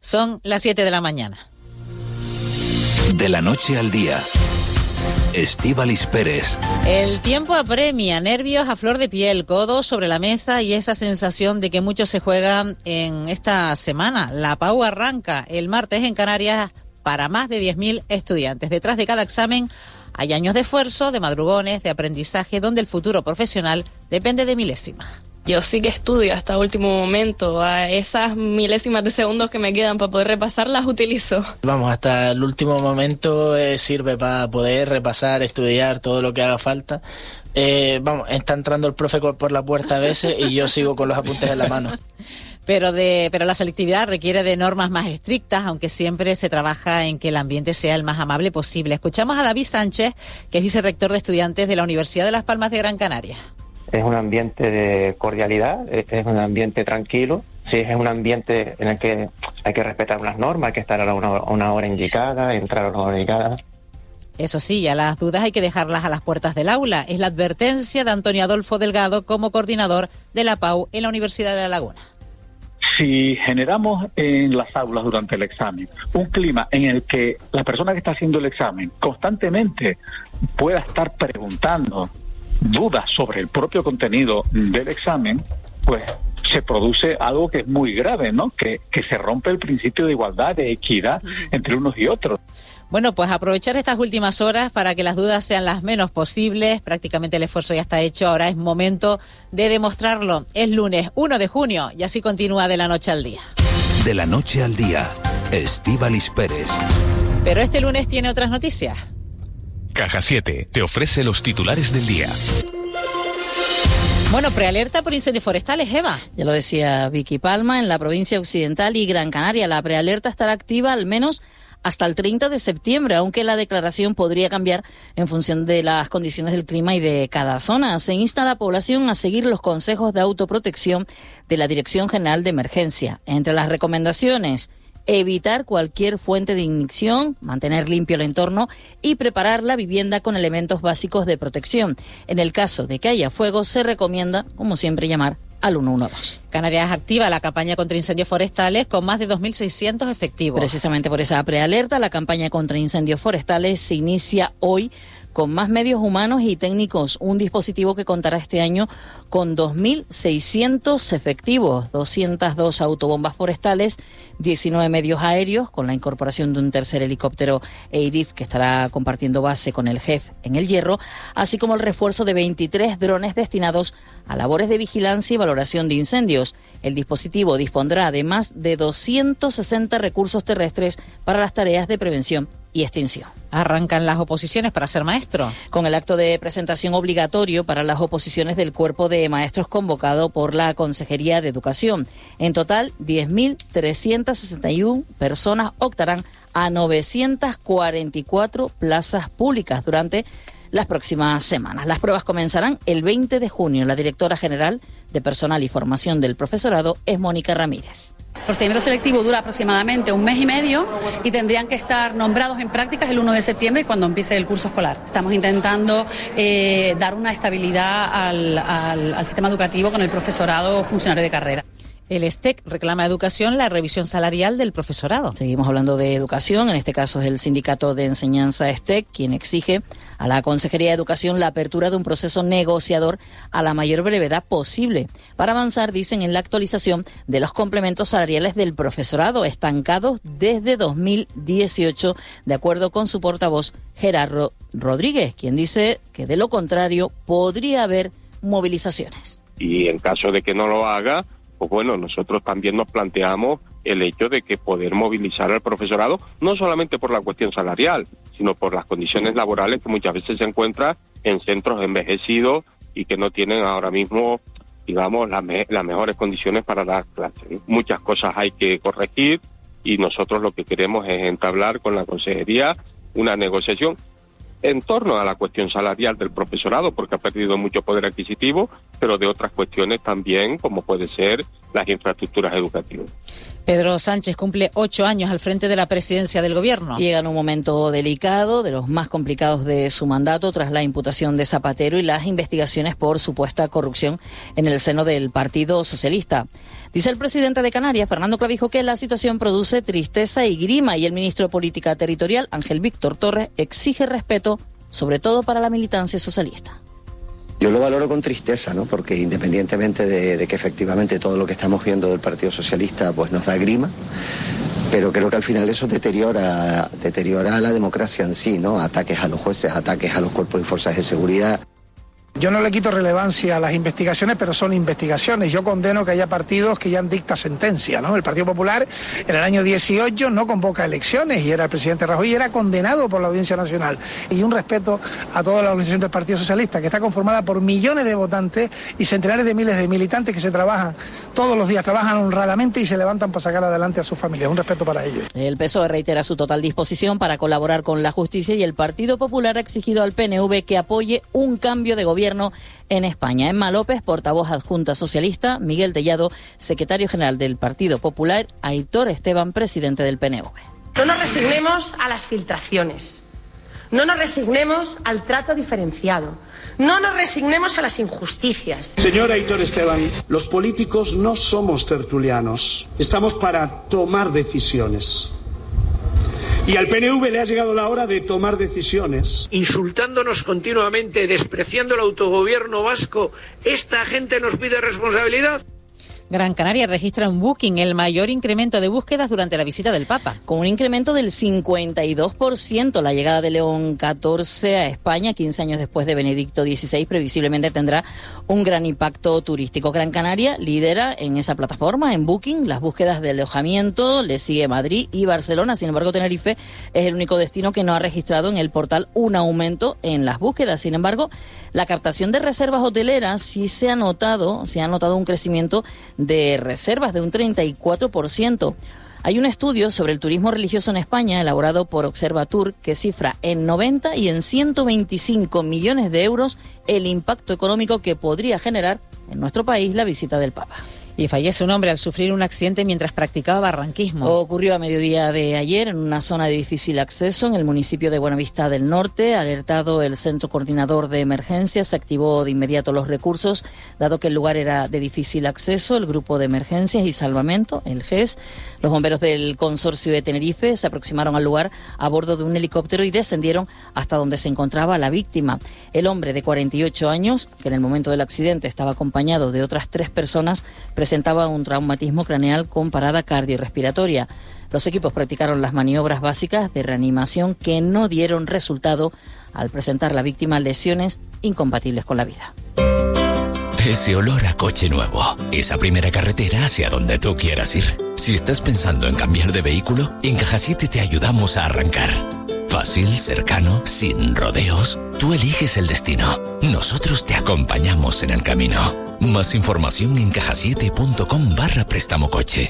Son las 7 de la mañana. De la noche al día. Estíbaliz Pérez. El tiempo apremia, nervios a flor de piel, codos sobre la mesa y esa sensación de que mucho se juega en esta semana. La PAU arranca el martes en Canarias para más de 10.000 estudiantes. Detrás de cada examen hay años de esfuerzo, de madrugones, de aprendizaje, donde el futuro profesional depende de milésimas. Yo sí que estudio hasta último momento, a esas milésimas de segundos que me quedan para poder repasar las utilizo. Vamos, hasta el último momento sirve para poder repasar, estudiar todo lo que haga falta. Está entrando el profe por la puerta a veces y yo sigo con los apuntes en la mano. Pero la selectividad requiere de normas más estrictas, aunque siempre se trabaja en que el ambiente sea el más amable posible. Escuchamos a David Sánchez, que es vicerrector de estudiantes de la Universidad de Las Palmas de Gran Canaria. Es un ambiente de cordialidad, es un ambiente tranquilo, sí, es un ambiente en el que hay que respetar unas normas, hay que estar a una hora indicada, entrar a una hora indicada. Eso sí, a las dudas hay que dejarlas a las puertas del aula. Es la advertencia de Antonio Adolfo Delgado como coordinador de la PAU en la Universidad de La Laguna. Si generamos en las aulas durante el examen un clima en el que la persona que está haciendo el examen constantemente pueda estar preguntando dudas sobre el propio contenido del examen, pues se produce algo que es muy grave, ¿no? Que se rompe el principio de igualdad, de equidad entre unos y otros. Bueno, pues aprovechar estas últimas horas para que las dudas sean las menos posibles. Prácticamente el esfuerzo ya está hecho, ahora es momento de demostrarlo. Es lunes 1 de junio y así continúa De la noche al día. De la noche al día, Estíbaliz Pérez. Pero este lunes tiene otras noticias. Caja 7 te ofrece los titulares del día. Bueno, prealerta por incendios forestales, Eva. Ya lo decía Vicky Palma, en la provincia occidental y Gran Canaria. La prealerta estará activa al menos hasta el 30 de septiembre, aunque la declaración podría cambiar en función de las condiciones del clima y de cada zona. Se insta a la población a seguir los consejos de autoprotección de la Dirección General de Emergencia. Entre las recomendaciones, evitar cualquier fuente de ignición, mantener limpio el entorno y preparar la vivienda con elementos básicos de protección. En el caso de que haya fuego, se recomienda, como siempre, llamar al 112. Canarias activa la campaña contra incendios forestales con más de 2.600 efectivos. Precisamente por esa prealerta, la campaña contra incendios forestales se inicia hoy con más medios humanos y técnicos, un dispositivo que contará este año con 2.600 efectivos, 202 autobombas forestales, 19 medios aéreos, con la incorporación de un tercer helicóptero EIRIF que estará compartiendo base con el JEF en El Hierro, así como el refuerzo de 23 drones destinados a labores de vigilancia y valoración de incendios. El dispositivo dispondrá de más de 260 recursos terrestres para las tareas de prevención y extinción. Arrancan las oposiciones para ser maestro. Con el acto de presentación obligatorio para las oposiciones del cuerpo de maestros convocado por la Consejería de Educación. En total, 10.361 personas optarán a 944 plazas públicas durante las próximas semanas. Las pruebas comenzarán el 20 de junio. La directora general de Personal y Formación del Profesorado es Mónica Ramírez. El procedimiento selectivo dura aproximadamente un mes y medio y tendrían que estar nombrados en prácticas el 1 de septiembre cuando empiece el curso escolar. Estamos intentando dar una estabilidad al sistema educativo con el profesorado funcionario de carrera. El STEC reclama a Educación la revisión salarial del profesorado. Seguimos hablando de educación, en este caso es el Sindicato de Enseñanza STEC quien exige a la Consejería de Educación la apertura de un proceso negociador a la mayor brevedad posible para avanzar, dicen, en la actualización de los complementos salariales del profesorado estancados desde 2018, de acuerdo con su portavoz Gerardo Rodríguez, quien dice que de lo contrario podría haber movilizaciones. Y en caso de que no lo haga, pues bueno, nosotros también nos planteamos el hecho de que poder movilizar al profesorado, no solamente por la cuestión salarial, sino por las condiciones laborales que muchas veces se encuentran en centros envejecidos y que no tienen ahora mismo, digamos, las mejores condiciones para dar clases. Muchas cosas hay que corregir y nosotros lo que queremos es entablar con la Consejería una negociación en torno a la cuestión salarial del profesorado, porque ha perdido mucho poder adquisitivo, pero de otras cuestiones también, como puede ser las infraestructuras educativas. Pedro Sánchez cumple 8 años al frente de la presidencia del Gobierno. Llega en un momento delicado, de los más complicados de su mandato, tras la imputación de Zapatero y las investigaciones por supuesta corrupción en el seno del Partido Socialista. Dice el presidente de Canarias, Fernando Clavijo, que la situación produce tristeza y grima, y el ministro de Política Territorial, Ángel Víctor Torres, exige respeto, sobre todo para la militancia socialista. Yo lo valoro con tristeza, ¿no? Porque independientemente de que efectivamente todo lo que estamos viendo del Partido Socialista pues nos da grima, pero creo que al final eso deteriora la democracia en sí, ¿no? Ataques a los jueces, ataques a los cuerpos y fuerzas de seguridad. Yo no le quito relevancia a las investigaciones, pero son investigaciones. Yo condeno que haya partidos que ya han dicta sentencia, ¿no? El Partido Popular en el año 18 no convoca elecciones y era el presidente Rajoy y era condenado por la Audiencia Nacional. Y un respeto a toda la organización del Partido Socialista, que está conformada por millones de votantes y centenares de miles de militantes que se trabajan todos los días, trabajan honradamente y se levantan para sacar adelante a sus familias. Un respeto para ellos. El PSOE reitera su total disposición para colaborar con la justicia y el Partido Popular ha exigido al PNV que apoye un cambio de gobierno en España. Emma López, portavoz adjunta socialista, Miguel Tellado, secretario general del Partido Popular, Aitor Esteban, presidente del PNV. No nos resignemos a las filtraciones, no nos resignemos al trato diferenciado, no nos resignemos a las injusticias. Señor Aitor Esteban, los políticos no somos tertulianos, estamos para tomar decisiones. Y al PNV le ha llegado la hora de tomar decisiones. Insultándonos continuamente, despreciando el autogobierno vasco, ¿esta gente nos pide responsabilidad? Gran Canaria registra en Booking el mayor incremento de búsquedas durante la visita del Papa. Con un incremento del 52%, la llegada de León XIV a España, 15 años después de Benedicto XVI, previsiblemente tendrá un gran impacto turístico. Gran Canaria lidera en esa plataforma, en Booking, las búsquedas de alojamiento, le sigue Madrid y Barcelona. Sin embargo, Tenerife es el único destino que no ha registrado en el portal un aumento en las búsquedas. Sin embargo, la captación de reservas hoteleras sí se ha notado un crecimiento de reservas de un 34%. Hay un estudio sobre el turismo religioso en España elaborado por Observatur que cifra en 90 y en 125 millones de euros el impacto económico que podría generar en nuestro país la visita del Papa. Y fallece un hombre al sufrir un accidente mientras practicaba barranquismo. Ocurrió a mediodía de ayer en una zona de difícil acceso en el municipio de Buenavista del Norte. Alertado el Centro Coordinador de Emergencias, se activó de inmediato los recursos, dado que el lugar era de difícil acceso. El Grupo de Emergencias y Salvamento, el GES, los bomberos del Consorcio de Tenerife se aproximaron al lugar a bordo de un helicóptero y descendieron hasta donde se encontraba la víctima. El hombre de 48 años, que en el momento del accidente estaba acompañado de otras 3 personas, presentaba un traumatismo craneal con parada cardiorrespiratoria. Los equipos practicaron las maniobras básicas de reanimación que no dieron resultado al presentar la víctima lesiones incompatibles con la vida. Ese olor a coche nuevo, esa primera carretera hacia donde tú quieras ir. Si estás pensando en cambiar de vehículo, en Caja 7 te ayudamos a arrancar. Fácil, cercano, sin rodeos. Tú eliges el destino. Nosotros te acompañamos en el camino. Más información en cajasiete.com/préstamo coche.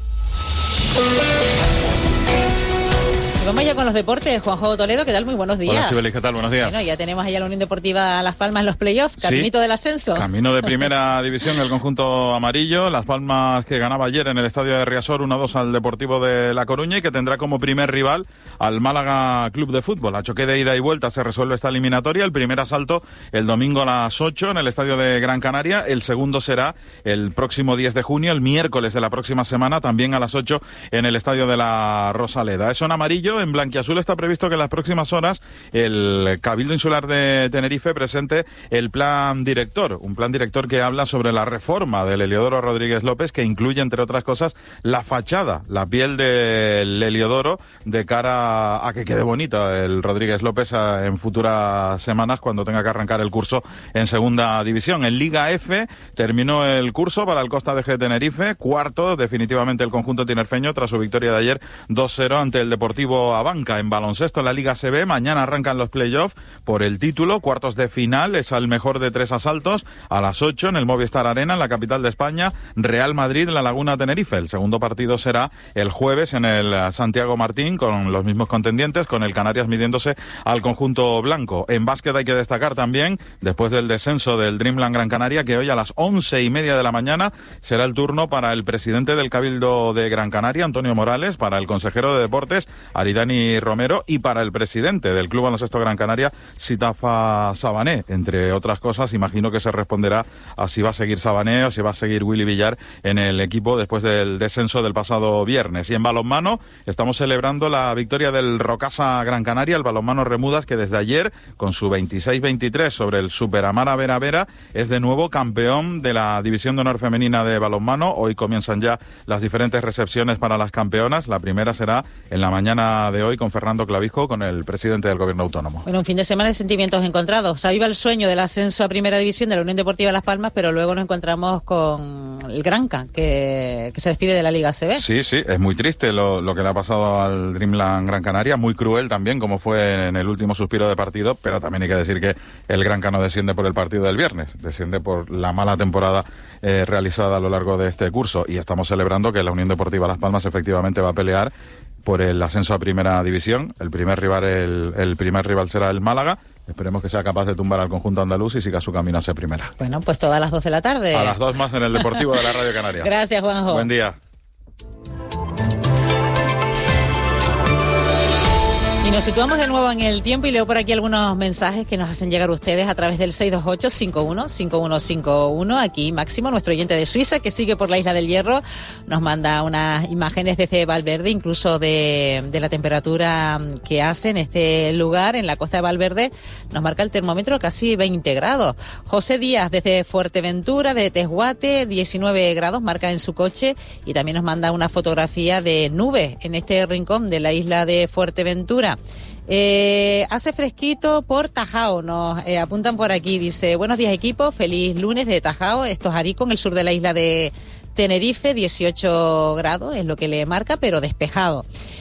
Vamos ya con los deportes. Juanjo Toledo, ¿qué tal? Muy buenos días. Hola, Estíbaliz, ¿qué tal? Buenos días. Bueno, ya tenemos allá la Unión Deportiva Las Palmas en los playoffs, caminito del ascenso. Camino de primera división el conjunto amarillo. Las Palmas que ganaba ayer en el estadio de Riazor 1-2 al Deportivo de La Coruña y que tendrá como primer rival al Málaga Club de Fútbol. A choque de ida y vuelta se resuelve esta eliminatoria. El primer asalto el domingo a las 8 en el estadio de Gran Canaria. El segundo será el próximo 10 de junio, el miércoles de la próxima semana, también a las 8 en el estadio de la Rosaleda. Eso en amarillo. En blanquiazul está previsto que en las próximas horas el Cabildo Insular de Tenerife presente el plan director, un plan director que habla sobre la reforma del Heliodoro Rodríguez López, que incluye, entre otras cosas, la fachada, la piel del Heliodoro, de cara a que quede bonito el Rodríguez López en futuras semanas cuando tenga que arrancar el curso en segunda división. En Liga F terminó el curso para el Costa de Tenerife, cuarto definitivamente el conjunto tinerfeño tras su victoria de ayer 2-0 ante el Deportivo Ricardo Abanca. En baloncesto en la Liga CB, mañana arrancan los playoffs por el título, cuartos de final, es al mejor de 3 asaltos, a las 8 en el Movistar Arena, en la capital de España, Real Madrid, La Laguna, Tenerife. El segundo partido será el jueves en el Santiago Martín, con los mismos contendientes, con el Canarias midiéndose al conjunto blanco. En básquet hay que destacar también, después del descenso del Dreamland Gran Canaria, que hoy a las 11:30 de la mañana será el turno para el presidente del Cabildo de Gran Canaria, Antonio Morales, para el consejero de Deportes, Aridani Romero, y para el presidente del Club Baloncesto Gran Canaria, Sitafa Sabané. Entre otras cosas, imagino que se responderá a si va a seguir Sabané o si va a seguir Willy Villar en el equipo después del descenso del pasado viernes. Y en balonmano estamos celebrando la victoria del Rocasa Gran Canaria, el balonmano Remudas, que desde ayer, con su 26-23 sobre el Superamara Vera Vera, es de nuevo campeón de la División de Honor Femenina de balonmano. Hoy comienzan ya las diferentes recepciones para las campeonas. La primera será en la mañana de hoy con Fernando Clavijo, con el presidente del Gobierno Autónomo. Bueno, un fin de semana de sentimientos encontrados. Aviva el sueño del ascenso a Primera División de la Unión Deportiva Las Palmas, pero luego nos encontramos con el Granca, que se despide de la Liga ACB. Sí, es muy triste lo que le ha pasado al Dreamland Gran Canaria, muy cruel también, como fue en el último suspiro de partido, pero también hay que decir que el Granca no desciende por el partido del viernes, desciende por la mala temporada realizada a lo largo de este curso, y estamos celebrando que la Unión Deportiva Las Palmas efectivamente va a pelear por el ascenso a Primera División. El primer rival será el Málaga. Esperemos que sea capaz de tumbar al conjunto andaluz y siga su camino hacia Primera. Bueno, pues todas las 2 de la tarde. A las 2 más en el Deportivo de la Radio Canaria. Gracias, Juanjo. Buen día. Y nos situamos de nuevo en el tiempo y leo por aquí algunos mensajes que nos hacen llegar ustedes a través del 628-51-5151. Aquí Máximo, nuestro oyente de Suiza, que sigue por la Isla del Hierro, nos manda unas imágenes desde Valverde, incluso de la temperatura que hace en este lugar, en la costa de Valverde. Nos marca el termómetro casi 20 grados. José Díaz, desde Fuerteventura, de Tesguate, 19 grados, marca en su coche, y también nos manda una fotografía de nubes en este rincón de la isla de Fuerteventura. Hace fresquito por Tajao, nos apuntan por aquí, dice: buenos días equipo, feliz lunes de Tajao, esto es Arico, en el sur de la isla de Tenerife, 18 grados es lo que le marca, pero despejado.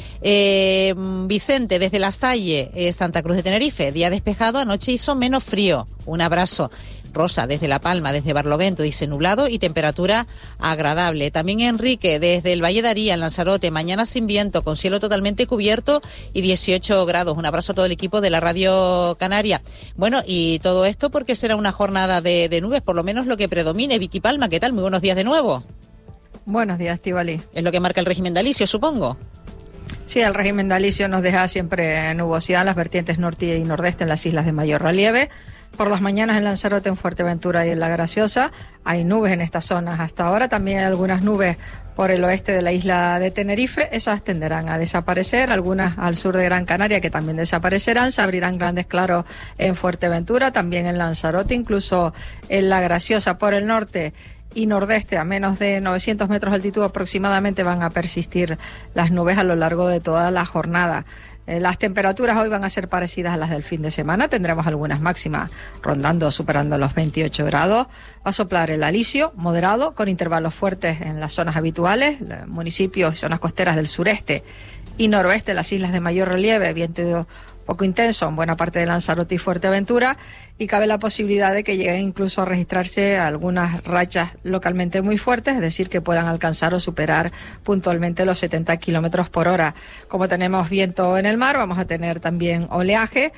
Vicente, desde La Salle, Santa Cruz de Tenerife, día despejado, anoche hizo menos frío, un abrazo. Rosa, desde La Palma, desde Barlovento, dice nublado y temperatura agradable. También Enrique, desde el Valle de Aría, en Lanzarote, mañana sin viento, con cielo totalmente cubierto y 18 grados. Un abrazo a todo el equipo de la Radio Canaria. Bueno, y todo esto porque será una jornada de nubes, por lo menos lo que predomine. Vicky Palma, ¿qué tal? Muy buenos días de nuevo. Buenos días, Estíbaliz. Es lo que marca el régimen de Alicio, supongo. Sí, el régimen de Alicio nos deja siempre nubosidad en las vertientes norte y nordeste en las islas de mayor relieve. Por las mañanas en Lanzarote, en Fuerteventura y en La Graciosa hay nubes en estas zonas. Hasta ahora también hay algunas nubes por el oeste de la isla de Tenerife. Esas tenderán a desaparecer. Algunas al sur de Gran Canaria que también desaparecerán. Se abrirán grandes claros en Fuerteventura, también en Lanzarote, incluso en La Graciosa. Por el norte y nordeste, a menos de 900 metros de altitud aproximadamente, van a persistir las nubes a lo largo de toda la jornada. Las temperaturas hoy van a ser parecidas a las del fin de semana. Tendremos algunas máximas rondando, superando los 28 grados. Va a soplar el alisio moderado, con intervalos fuertes en las zonas habituales, municipios y zonas costeras del sureste y noroeste, las islas de mayor relieve, viento poco intenso en buena parte de Lanzarote y Fuerteventura, y cabe la posibilidad de que lleguen incluso a registrarse algunas rachas localmente muy fuertes, es decir, que puedan alcanzar o superar puntualmente los 70 kilómetros por hora. Como tenemos viento en el mar, vamos a tener también oleaje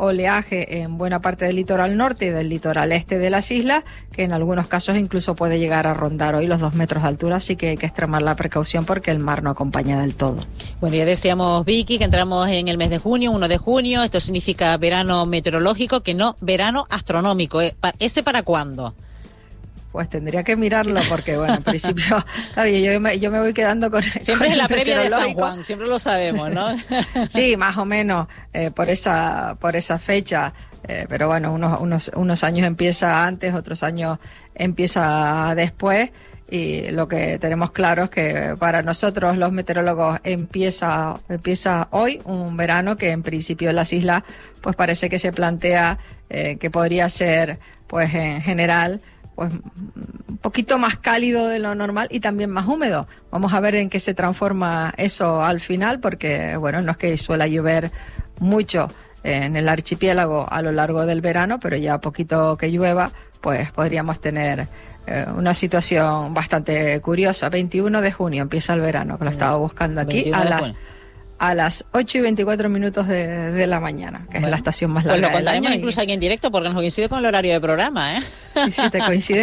en buena parte del litoral norte y del litoral este de las islas, que en algunos casos incluso puede llegar a rondar hoy los 2 metros de altura, así que hay que extremar la precaución porque el mar no acompaña del todo. Bueno, ya decíamos, Vicky, que entramos en el mes de junio, 1 de junio, esto significa verano meteorológico, que no verano astronómico. ¿Ese para cuándo? Pues tendría que mirarlo porque, bueno, en principio, claro, yo me voy quedando con... Siempre es la previa de San Juan, siempre lo sabemos, ¿no? Sí, más o menos por esa fecha, pero bueno, unos años empieza antes, otros años empieza después, y lo que tenemos claro es que para nosotros los meteorólogos empieza hoy un verano que en principio en las islas pues parece que se plantea que podría ser pues en general pues un poquito más cálido de lo normal y también más húmedo. Vamos a ver en qué se transforma eso al final, porque bueno, no es que suela llover mucho en el archipiélago a lo largo del verano, pero ya poquito que llueva, pues podríamos tener una situación bastante curiosa. 21 de junio empieza el verano, que lo estaba buscando aquí, a las 8:24 de la mañana, que es la estación más larga. Pues lo contaremos del año incluso aquí en directo, porque nos coincide con el horario de programa, ¿eh? Y si te coincide